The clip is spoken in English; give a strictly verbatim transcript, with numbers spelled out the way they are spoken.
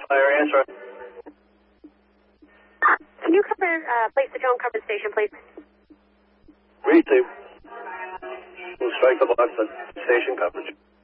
Fire answer. Can you cover, uh, place the drone cover station, please? Receive. We'll strike the box at station coverage.